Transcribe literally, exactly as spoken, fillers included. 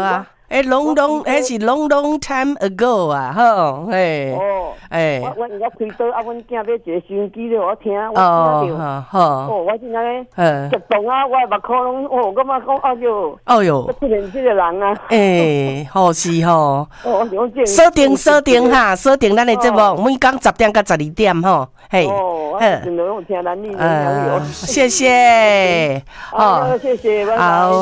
啊。诶，long long，迄是 long long time ago 啊，吼，嘿， 哦， 诶， 我我我开刀啊，阮囝要一个收音机咧，我听，我听哦，好， 哦，我真正咧激动啊，我目眶拢，哦，感觉讲，哎哟， 哦哟， 我出现这个人啊， 诶，好是吼， 哦， 锁定锁定哈，锁定咱的节目，每工十点到十二点吼，嘿， 哦，我真的有听咱你的朋友， 谢谢， 好，谢谢， 好。